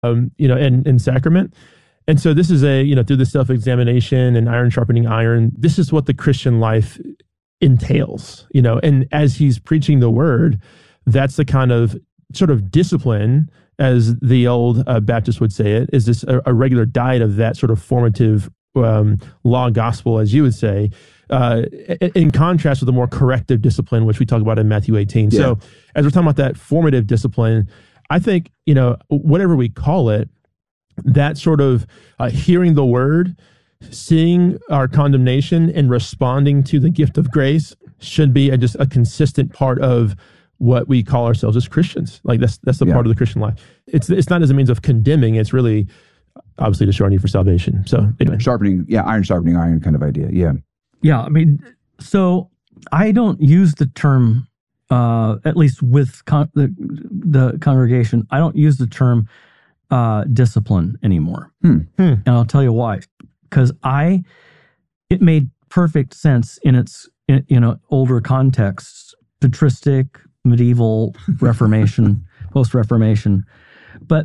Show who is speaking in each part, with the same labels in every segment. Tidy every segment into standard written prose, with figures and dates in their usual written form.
Speaker 1: in sacrament. And so this is through the self-examination and iron sharpening iron, this is what the Christian life entails, and as he's preaching the word, that's the kind of sort of discipline, as the old Baptist would say it, is this a regular diet of that sort of formative law gospel, as you would say, in contrast with the more corrective discipline, which we talk about in Matthew 18. Yeah. So as we're talking about that formative discipline, I think, whatever we call it, that sort of hearing the word, seeing our condemnation and responding to the gift of grace should be just a consistent part of what we call ourselves as Christians. Like that's the part of the Christian life. It's not as a means of condemning. It's really obviously to show our need for salvation. So anyway.
Speaker 2: Iron sharpening iron kind of idea. Yeah.
Speaker 3: Yeah. I mean, so I don't use the term, at least with the congregation, I don't use the term discipline anymore. And I'll tell you why. Because it made perfect sense in its older contexts, patristic, medieval, Reformation, post-Reformation. But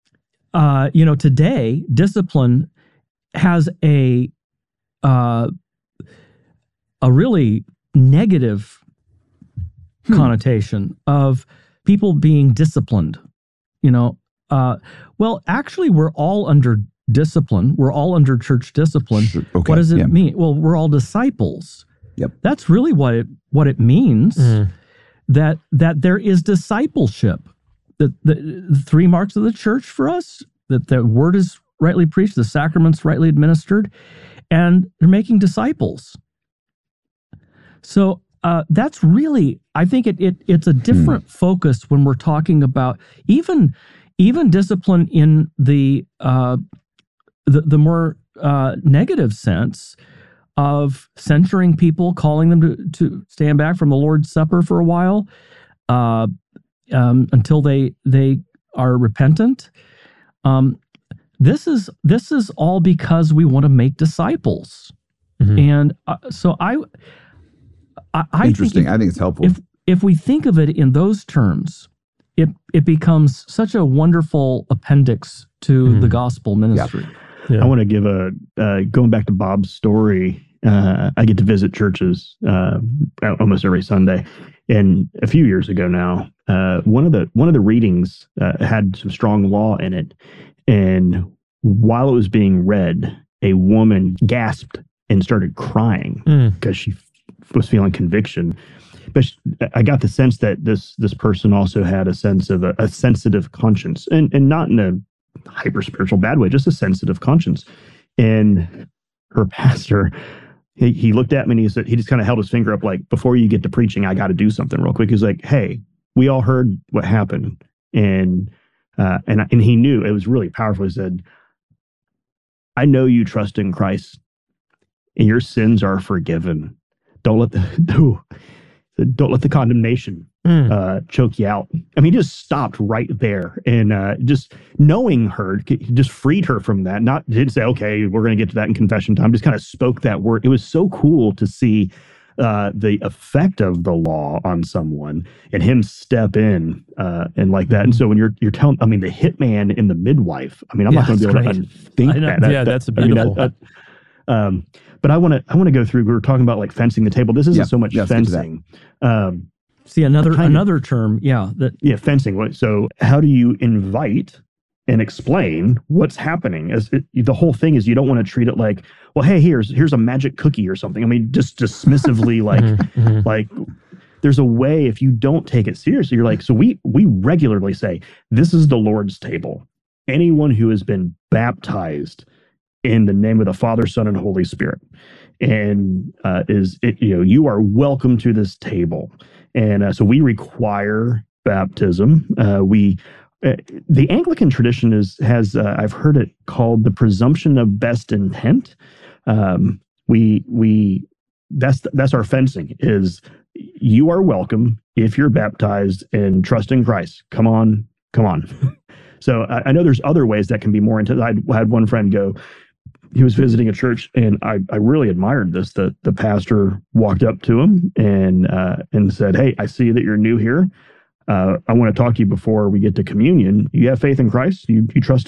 Speaker 3: today, discipline has a really negative connotation of people being disciplined. Well, actually, we're all under discipline. We're all under church discipline.
Speaker 2: Sure. Okay.
Speaker 3: What does it mean? Well, we're all disciples.
Speaker 2: Yep.
Speaker 3: That's really what it means. That there is discipleship. The three marks of the church for us: that the word is rightly preached, the sacraments rightly administered, and they're making disciples. So that's really, I think it's a different focus when we're talking about even discipline in the more negative sense of censuring people, calling them to stand back from the Lord's Supper for a while until they are repentant. This is all because we want to make disciples, and so I
Speaker 2: interesting.
Speaker 3: Think
Speaker 2: I think it's helpful
Speaker 3: if we think of it in those terms. It becomes such a wonderful appendix to the gospel ministry.
Speaker 4: Yeah. I want to give going back to Bob's story. I get to visit churches almost every Sunday, and a few years ago now, one of the readings had some strong law in it, and while it was being read, a woman gasped and started crying because she was feeling conviction. But I got the sense that this person also had a sense of a sensitive conscience, and not in a hyper spiritual bad way, just a sensitive conscience. And her pastor, he looked at me and he said, he just kind of held his finger up, like, before you get to preaching, I got to do something real quick. He's like, hey, we all heard what happened, and he knew it was really powerful. He said, I know you trust in Christ, and your sins are forgiven. Don't let the condemnation choke you out. I mean, he just stopped right there, and just knowing her, just freed her from that. Didn't say, okay, we're going to get to that in confession time. Just kind of spoke that word. It was so cool to see the effect of the law on someone and him step in and like that. And so when you're telling, I mean, the hitman and the midwife, I mean, I'm not going to be able to unthink that.
Speaker 1: That's beautiful.
Speaker 4: But I want to go through. We were talking about like fencing the table. This isn't so much fencing.
Speaker 3: See another term.
Speaker 4: Fencing. So how do you invite and explain what's happening? The whole thing is, you don't want to treat it like, well, hey, here's a magic cookie or something. I mean, just dismissively, like there's a way. If you don't take it seriously, you're like, so we regularly say, this is the Lord's table. Anyone who has been baptized in the name of the Father, Son, and Holy Spirit, and you are welcome to this table. And so we require baptism. The Anglican tradition has I've heard it called the presumption of best intent. That's our fencing. Is you are welcome if you're baptized and trust in Christ. Come on. So I know there's other ways that can be more intense. I had one friend go. He was visiting a church, and I really admired this. The pastor walked up to him and said, "Hey, I see that you're new here. I want to talk to you before we get to communion. You have faith in Christ? You trust